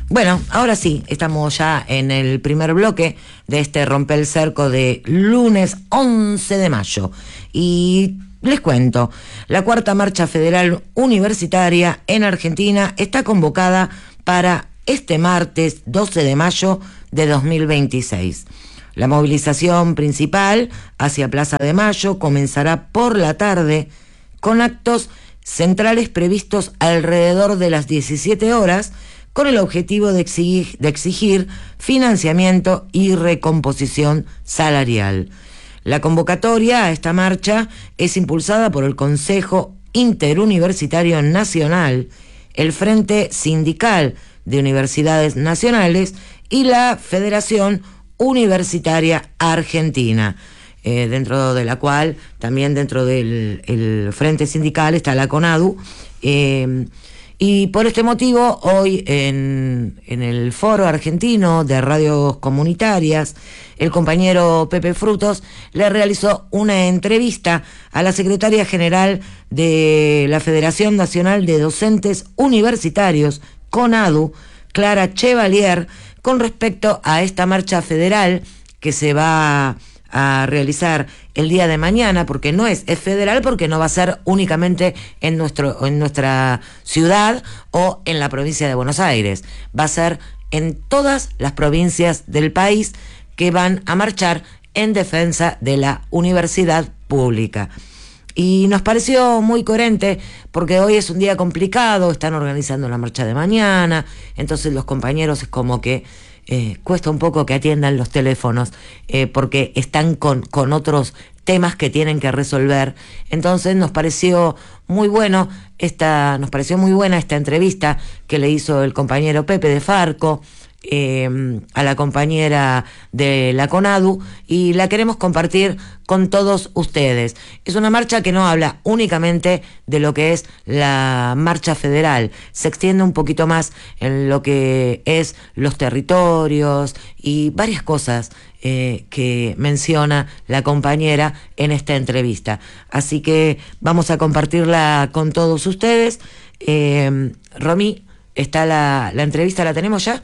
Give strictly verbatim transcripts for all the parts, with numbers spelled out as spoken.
Bueno, ahora sí, estamos ya en el primer bloque de este Romper el Cerco de lunes once de mayo. Y les cuento, la cuarta marcha federal universitaria en Argentina está convocada para este martes doce de mayo de dos mil veintiséis. La movilización principal hacia Plaza de Mayo comenzará por la tarde con actos centrales previstos alrededor de las diecisiete horas, con el objetivo de exigir, de exigir financiamiento y recomposición salarial. La convocatoria a esta marcha es impulsada por el Consejo Interuniversitario Nacional, el Frente Sindical de Universidades Nacionales y la Federación Universitaria Argentina, eh, dentro de la cual también dentro del el Frente Sindical está la CONADU. Eh, Y por este motivo, hoy en, en el Foro Argentino de Radios Comunitarias, el compañero Pepe Frutos le realizó una entrevista a la secretaria general de la Federación Nacional de Docentes Universitarios, CONADU, Clara Chevalier, con respecto a esta marcha federal que se va a realizar el día de mañana, porque no es, es federal porque no va a ser únicamente en nuestro en nuestra ciudad o en la provincia de Buenos Aires, va a ser en todas las provincias del país que van a marchar en defensa de la universidad pública. Y nos pareció muy coherente porque hoy es un día complicado, están organizando la marcha de mañana, entonces los compañeros es como que Eh, cuesta un poco que atiendan los teléfonos eh, porque están con, con otros temas que tienen que resolver. Entonces nos pareció muy bueno esta, nos pareció muy buena esta entrevista que le hizo el compañero Pepe de Farco eh, a la compañera de la CONADU, y la queremos compartir con todos ustedes. Es una marcha que no habla únicamente de lo que es la marcha federal, se extiende un poquito más en lo que es los territorios y varias cosas eh, que menciona la compañera en esta entrevista. Así que vamos a compartirla con todos ustedes. Eh, Romy, está la, la entrevista, ¿la tenemos ya?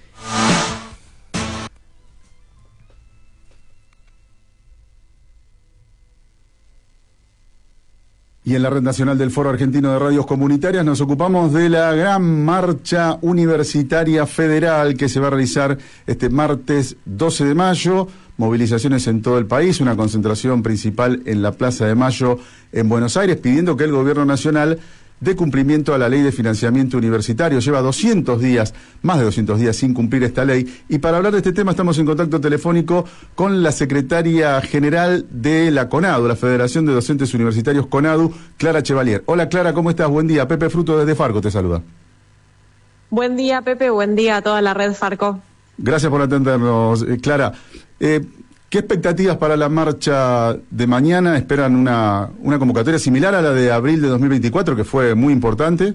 Y en la Red Nacional del Foro Argentino de Radios Comunitarias nos ocupamos de la gran marcha universitaria federal que se va a realizar este martes doce de mayo, movilizaciones en todo el país, una concentración principal en la Plaza de Mayo en Buenos Aires, pidiendo que el gobierno nacional dé cumplimiento a la ley de financiamiento universitario. Lleva doscientos días, más de doscientos días sin cumplir esta ley, y para hablar de este tema estamos en contacto telefónico con la secretaria general de la CONADU, la Federación de Docentes Universitarios CONADU, Clara Chevalier. Hola Clara, ¿cómo estás? Buen día. Pepe Fruto desde Farco te saluda. Buen día Pepe, buen día a toda la red Farco. Gracias por atendernos, eh, Clara. Eh, ¿Qué expectativas para la marcha de mañana? ¿Esperan una, una convocatoria similar a la de abril de dos mil veinticuatro, que fue muy importante?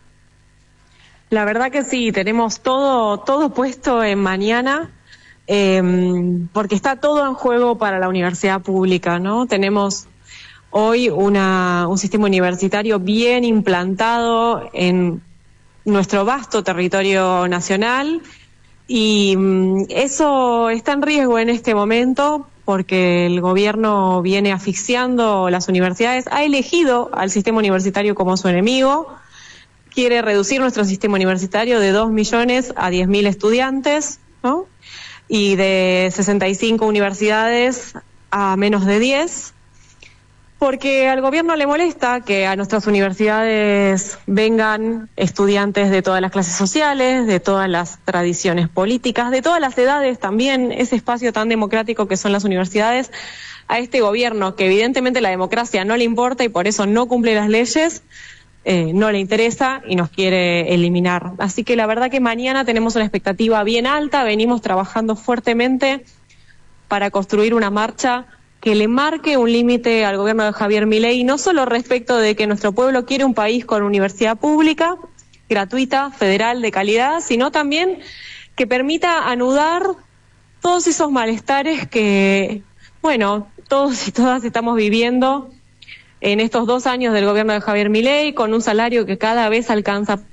La verdad que sí, tenemos todo, todo puesto en mañana, eh, porque está todo en juego para la universidad pública, ¿no? Tenemos hoy una, un sistema universitario bien implantado en nuestro vasto territorio nacional, y eso está en riesgo en este momento porque el gobierno viene asfixiando las universidades, ha elegido al sistema universitario como su enemigo, quiere reducir nuestro sistema universitario de dos millones a diez mil estudiantes, ¿no? Y de sesenta y cinco universidades a menos de diez, porque al gobierno le molesta que a nuestras universidades vengan estudiantes de todas las clases sociales, de todas las tradiciones políticas, de todas las edades también, ese espacio tan democrático que son las universidades, a este gobierno que evidentemente la democracia no le importa y por eso no cumple las leyes, eh, no le interesa y nos quiere eliminar. Así que la verdad que mañana tenemos una expectativa bien alta, venimos trabajando fuertemente para construir una marcha que le marque un límite al gobierno de Javier Milei, no solo respecto de que nuestro pueblo quiere un país con universidad pública, gratuita, federal, de calidad, sino también que permita anudar todos esos malestares que, bueno, todos y todas estamos viviendo en estos dos años del gobierno de Javier Milei, con un salario que cada vez alcanza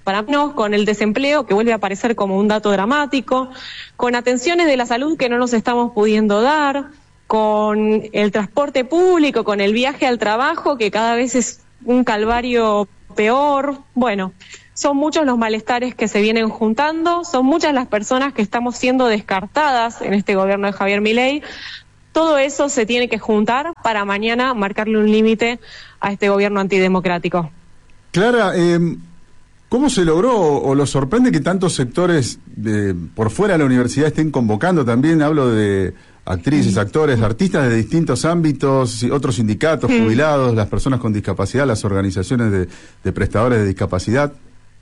para menos, con el desempleo que vuelve a aparecer como un dato dramático, con atenciones de la salud que no nos estamos pudiendo dar, con el transporte público, con el viaje al trabajo que cada vez es un calvario peor. Bueno, son muchos los malestares que se vienen juntando, son muchas las personas que estamos siendo descartadas en este gobierno de Javier Milei. Todo eso se tiene que juntar para mañana marcarle un límite a este gobierno antidemocrático. Clara, eh, ¿cómo se logró o lo sorprende que tantos sectores de, por fuera de la universidad estén convocando? También hablo de actrices, actores, artistas de distintos ámbitos, otros sindicatos, jubilados, las personas con discapacidad, las organizaciones de, de prestadores de discapacidad.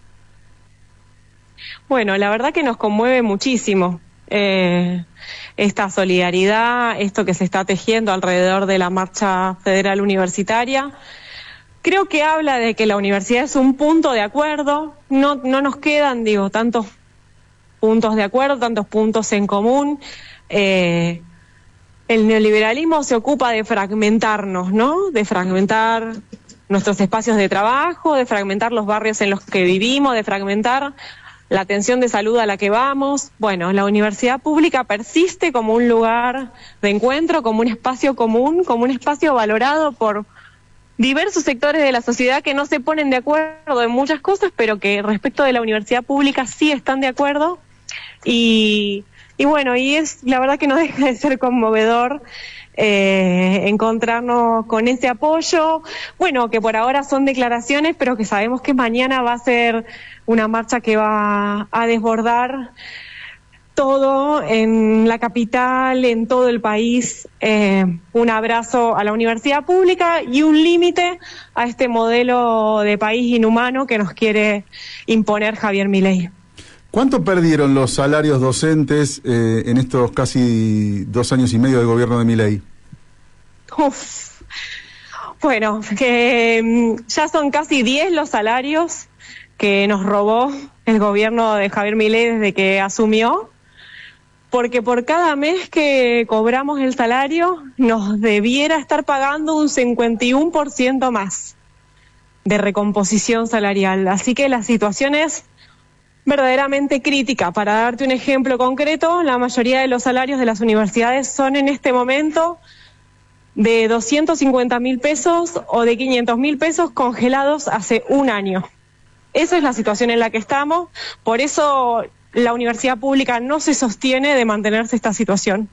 Bueno, la verdad que nos conmueve muchísimo eh, esta solidaridad, esto que se está tejiendo alrededor de la Marcha Federal Universitaria. Creo que habla de que la universidad es un punto de acuerdo, no, no nos quedan, digo, tantos puntos de acuerdo, tantos puntos en común. Eh, el neoliberalismo se ocupa de fragmentarnos, ¿no? De fragmentar nuestros espacios de trabajo, de fragmentar los barrios en los que vivimos, de fragmentar la atención de salud a la que vamos. Bueno, la universidad pública persiste como un lugar de encuentro, como un espacio común, como un espacio valorado por diversos sectores de la sociedad que no se ponen de acuerdo en muchas cosas, pero que respecto de la universidad pública sí están de acuerdo. Y, y bueno, y es la verdad que no deja de ser conmovedor eh, encontrarnos con ese apoyo, bueno, que por ahora son declaraciones, pero que sabemos que mañana va a ser una marcha que va a desbordar todo en la capital, en todo el país. Eh, un abrazo a la universidad pública y un límite a este modelo de país inhumano que nos quiere imponer Javier Milei. ¿Cuánto perdieron los salarios docentes eh, en estos casi dos años y medio de gobierno de Milei? Uf. Bueno, que ya son casi diez los salarios que nos robó el gobierno de Javier Milei desde que asumió, porque por cada mes que cobramos el salario nos debiera estar pagando un cincuenta y uno por ciento más de recomposición salarial. Así que la situación es verdaderamente crítica. Para darte un ejemplo concreto, la mayoría de los salarios de las universidades son en este momento de doscientos cincuenta mil pesos o de quinientos mil pesos congelados hace un año. Esa es la situación en la que estamos, por eso la universidad pública no se sostiene de mantenerse esta situación.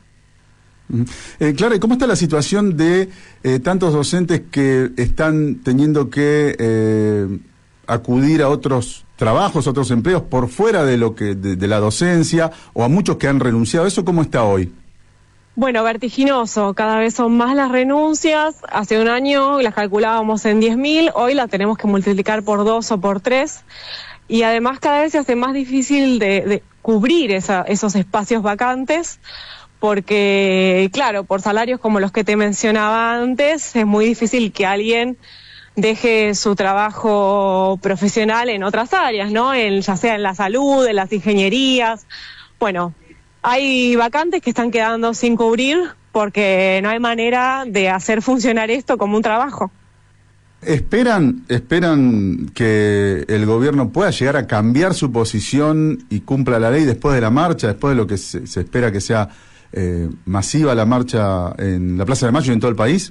Eh, Clara, ¿y cómo está la situación de eh, tantos docentes que están teniendo que eh, acudir a otros trabajos, otros empleos por fuera de lo que de, de la docencia, o a muchos que han renunciado? ¿Eso cómo está hoy? Bueno, vertiginoso, cada vez son más las renuncias. Hace un año las calculábamos en diez mil, hoy las tenemos que multiplicar por dos o por tres, y además cada vez se hace más difícil de, de cubrir esa, esos espacios vacantes, porque claro, por salarios como los que te mencionaba antes, es muy difícil que alguien deje su trabajo profesional en otras áreas, ¿no? En, ya sea en la salud, en las ingenierías. Bueno, hay vacantes que están quedando sin cubrir porque no hay manera de hacer funcionar esto como un trabajo. ¿Esperan, esperan que el gobierno pueda llegar a cambiar su posición y cumpla la ley después de la marcha, después de lo que se, se espera que sea eh, masiva la marcha en la Plaza de Mayo y en todo el país?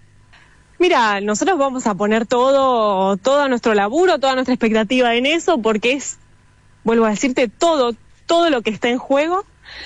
Mira, nosotros vamos a poner todo, todo nuestro laburo, toda nuestra expectativa en eso, porque es, vuelvo a decirte, todo, todo lo que está en juego.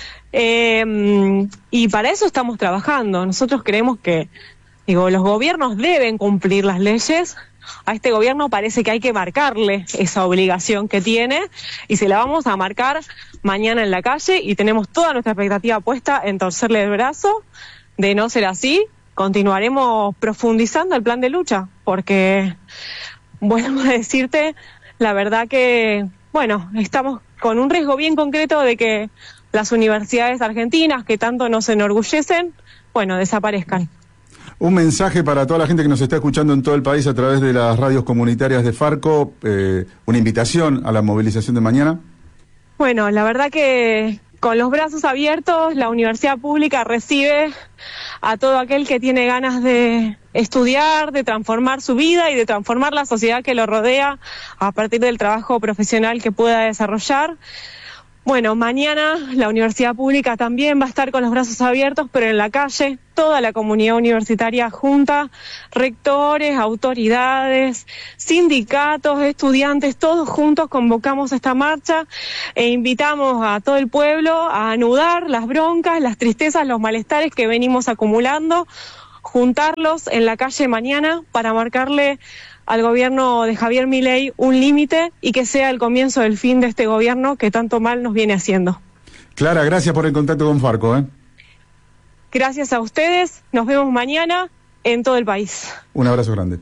Eh, y para eso estamos trabajando. Nosotros creemos que, digo, los gobiernos deben cumplir las leyes. A este gobierno parece que hay que marcarle esa obligación que tiene, y se la vamos a marcar mañana en la calle, y tenemos toda nuestra expectativa puesta en torcerle el brazo. De no ser así, continuaremos profundizando el plan de lucha, porque, vuelvo a decirte, la verdad que, bueno, estamos con un riesgo bien concreto de que las universidades argentinas, que tanto nos enorgullecen, bueno, desaparezcan. Un mensaje para toda la gente que nos está escuchando en todo el país a través de las radios comunitarias de Farco, eh, una invitación a la movilización de mañana. Bueno, la verdad que con los brazos abiertos, la universidad pública recibe a todo aquel que tiene ganas de estudiar, de transformar su vida y de transformar la sociedad que lo rodea a partir del trabajo profesional que pueda desarrollar. Bueno, mañana la universidad pública también va a estar con los brazos abiertos, pero en la calle, toda la comunidad universitaria junta, rectores, autoridades, sindicatos, estudiantes, todos juntos convocamos esta marcha e invitamos a todo el pueblo a anudar las broncas, las tristezas, los malestares que venimos acumulando, juntarlos en la calle mañana para marcarle al gobierno de Javier Milei un límite y que sea el comienzo del fin de este gobierno que tanto mal nos viene haciendo. Clara, gracias por el contacto con Farco. ¿eh? Gracias a ustedes, nos vemos mañana en todo el país. Un abrazo grande.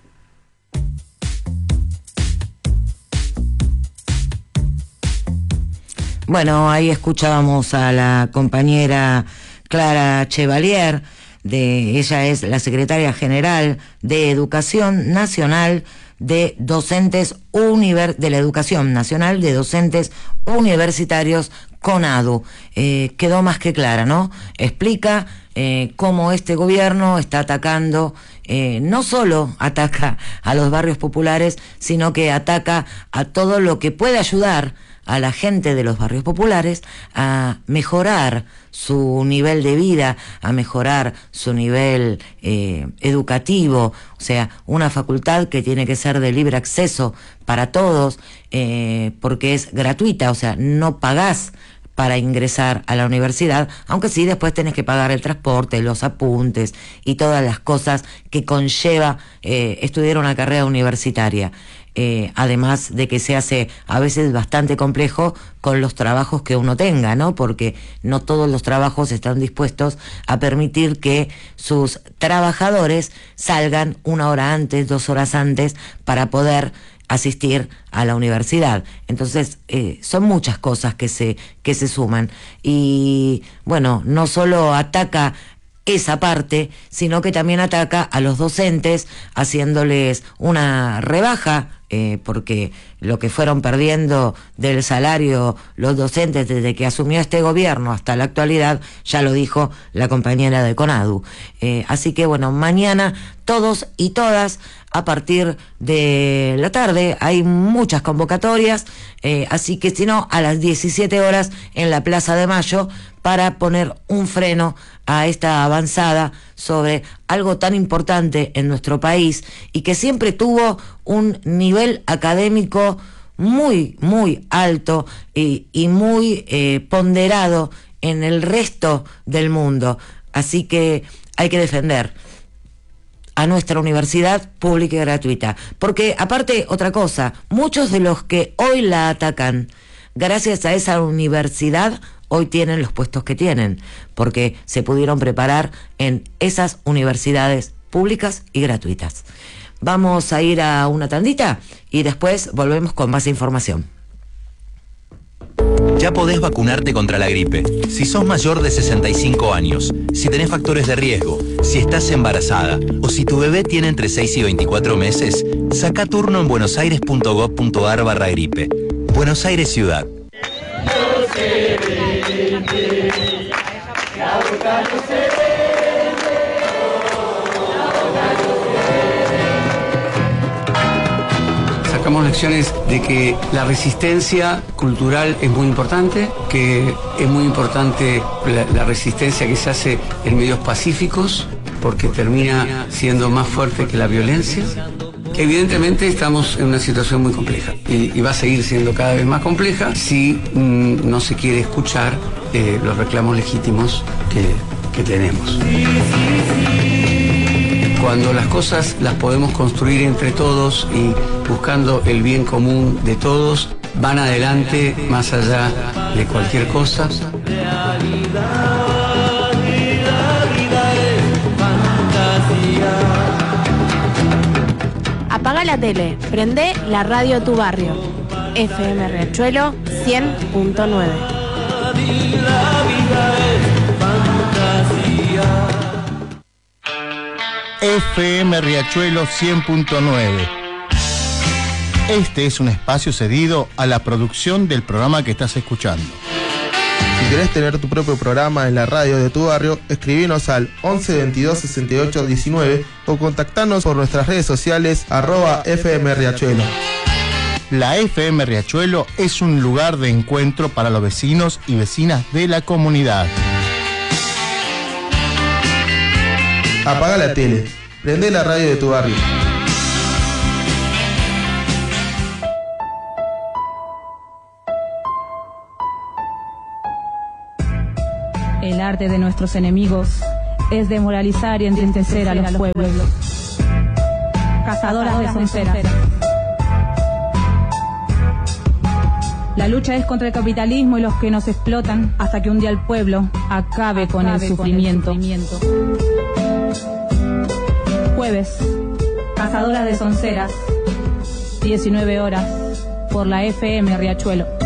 Bueno, ahí escuchábamos a la compañera Clara Chevalier. De, ella es la secretaria general de Educación Nacional de Docentes Univer, de la Educación Nacional de Docentes Universitarios, CONADU. Eh, quedó más que clara, ¿no? Explica eh, cómo este gobierno está atacando, eh, no solo ataca a los barrios populares, sino que ataca a todo lo que puede ayudar a la gente de los barrios populares a mejorar su nivel de vida, a mejorar su nivel eh, educativo, o sea, una facultad que tiene que ser de libre acceso para todos, eh, porque es gratuita, o sea, no pagás para ingresar a la universidad, aunque sí después tenés que pagar el transporte, los apuntes y todas las cosas que conlleva eh, estudiar una carrera universitaria. Eh, además de que se hace a veces bastante complejo con los trabajos que uno tenga, ¿no? Porque no todos los trabajos están dispuestos a permitir que sus trabajadores salgan una hora antes, dos horas antes, para poder asistir a la universidad. Entonces, eh, son muchas cosas que se, que se suman. Y, bueno, no solo ataca esa parte, sino que también ataca a los docentes haciéndoles una rebaja, eh, porque lo que fueron perdiendo del salario los docentes desde que asumió este gobierno hasta la actualidad, ya lo dijo la compañera de CONADU. Eh, así que bueno, mañana todos y todas a partir de la tarde hay muchas convocatorias, eh, así que si no, a las diecisiete horas en la Plaza de Mayo, para poner un freno a esta avanzada sobre algo tan importante en nuestro país y que siempre tuvo un nivel académico muy, muy alto y, y muy eh, ponderado en el resto del mundo. Así que hay que defender a nuestra universidad pública y gratuita. Porque, aparte, otra cosa, muchos de los que hoy la atacan, gracias a esa universidad, hoy tienen los puestos que tienen, porque se pudieron preparar en esas universidades públicas y gratuitas. Vamos a ir a una tandita y después volvemos con más información. Ya podés vacunarte contra la gripe. Si sos mayor de sesenta y cinco años, si tenés factores de riesgo, si estás embarazada o si tu bebé tiene entre seis y veinticuatro meses, saca turno en buenosaires.gov.ar barra gripe. Buenos Aires Ciudad. Sacamos lecciones de que la resistencia cultural es muy importante, que es muy importante la, la resistencia que se hace en medios pacíficos, porque termina siendo más fuerte que la violencia. Evidentemente estamos en una situación muy compleja y, y va a seguir siendo cada vez más compleja si mm, no se quiere escuchar eh, los reclamos legítimos que, que tenemos. Cuando las cosas las podemos construir entre todos y buscando el bien común de todos, van adelante más allá de cualquier cosa. Apaga la tele, prende la radio de tu barrio. F M Riachuelo cien punto nueve. F M Riachuelo cien punto nueve. Este es un espacio cedido a la producción del programa que estás escuchando. Si querés tener tu propio programa en la radio de tu barrio, escribinos al once veintidós sesenta y ocho diecinueve o contactanos por nuestras redes sociales arroba F M Riachuelo. La F M Riachuelo es un lugar de encuentro para los vecinos y vecinas de la comunidad. Apaga la tele, prende la radio de tu barrio. El arte de nuestros enemigos es demoralizar y entristecer a los pueblos. Cazadoras de sonceras. La lucha es contra el capitalismo y los que nos explotan hasta que un día el pueblo acabe con el sufrimiento. Jueves, Cazadoras de sonceras, diecinueve horas, por la F M Riachuelo.